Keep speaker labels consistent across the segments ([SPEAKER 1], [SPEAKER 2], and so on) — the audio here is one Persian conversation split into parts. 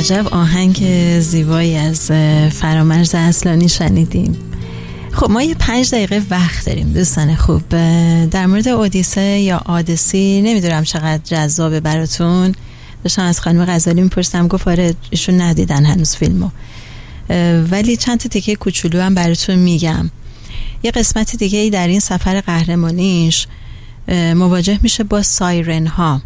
[SPEAKER 1] عجب آهنگ زیبایی از فرامرز اصلانی شنیدیم. خب ما یه 5 دقیقه وقت داریم دوستان خوب. در مورد اودیسه یا آدیسی نمیدونم چقدر جذابه براتون. داشتم از خانم غزالی میپرسم، گفت آره ایشون ندیدن هنوز فیلمو، ولی چند تا تیکه کوچولو هم براتون میگم. یه قسمت دیگه ای در این سفر قهرمانیش مواجه میشه با سایرن ها.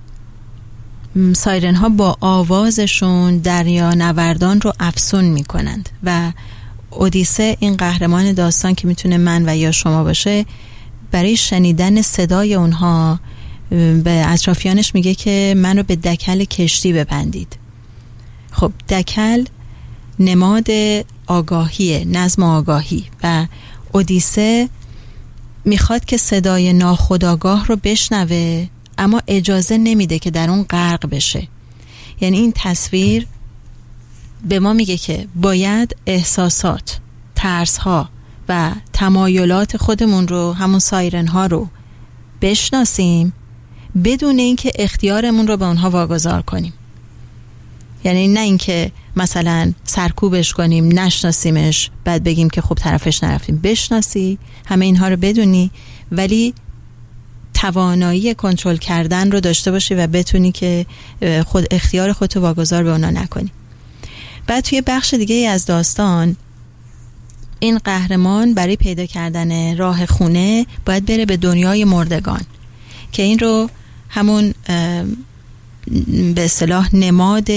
[SPEAKER 1] سایرن ها با آوازشون دریا نوردان رو افسون میکنند و اودیسه، این قهرمان داستان که میتونه من و یا شما باشه، برای شنیدن صدای اونها به اطرافیانش میگه که منو به دکل کشتی ببندید. خب دکل نماد آگاهیه، نظم آگاهی، و اودیسه میخواد که صدای ناخودآگاه رو بشنوه اما اجازه نمیده که در اون غرق بشه. یعنی این تصویر به ما میگه که باید احساسات، ترس‌ها و تمایلات خودمون رو، همون سایرن‌ها رو بشناسیم بدون اینکه اختیارمون رو به اونها واگذار کنیم. یعنی نه اینکه مثلا سرکوبش کنیم، نشناسیمش، بعد بگیم که خب طرفش نرفتیم. بشناسی، همه اینها رو بدونی، ولی توانایی کنترل کردن رو داشته باشی و بتونی که خود اختیار خودتو واگذار به اونا نکنی. بعد توی بخش دیگه از داستان این قهرمان برای پیدا کردن راه خونه باید بره به دنیای مردگان که این رو همون به اصطلاح نماد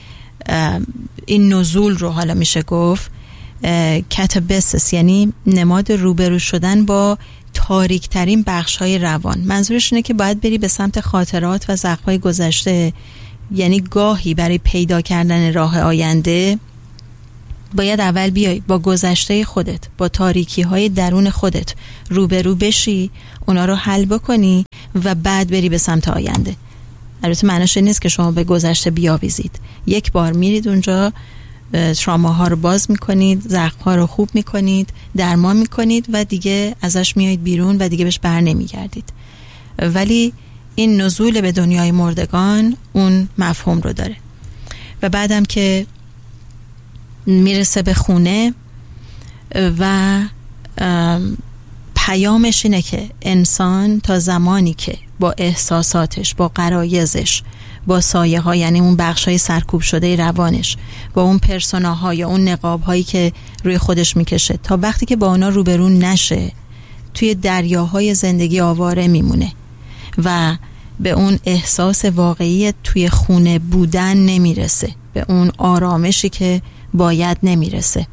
[SPEAKER 1] این نزول رو حالا میشه گفت کاتابسیس، یعنی نماد روبرو شدن با تاریک ترین بخش های روان. منظورش اینه که باید بری به سمت خاطرات و زخم های گذشته. یعنی گاهی برای پیدا کردن راه آینده باید اول بیای با گذشته خودت، با تاریکی های درون خودت روبرو بشی، اونا رو حل بکنی و بعد بری به سمت آینده. البته معنیش نیست که شما به گذشته بیاویزید. یک بار میرید اونجا، تراماها رو باز میکنید، زخم‌ها رو خوب میکنید، درمان میکنید و دیگه ازش میایید بیرون و دیگه بهش بر نمیگردید. ولی این نزول به دنیای مردگان اون مفهوم رو داره. و بعدم که میرسه به خونه و پیامش اینه که انسان تا زمانی که با احساساتش، با غرایزش، با سایه ها، یعنی اون بخش های سرکوب شده روانش، با اون پرسوناها یا اون نقاب هایی که روی خودش میکشه، تا وقتی که با اونا روبرو نشه توی دریاهای زندگی آواره میمونه و به اون احساس واقعی توی خونه بودن نمیرسه، به اون آرامشی که باید نمیرسه.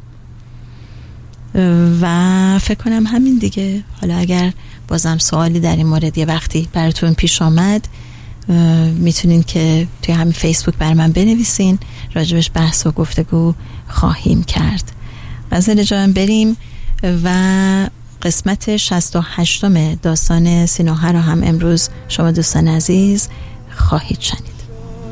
[SPEAKER 1] و فکر کنم همین دیگه. حالا اگر بازم سوالی در این مورد یه وقتی براتون پیش آمد میتونین که توی همین فیسبوک بر من بنویسین، راجبش بحث و گفتگو خواهیم کرد. غزل جان بریم و قسمت 68 داستان سینوحه رو هم امروز شما دوستان عزیز خواهید شنید.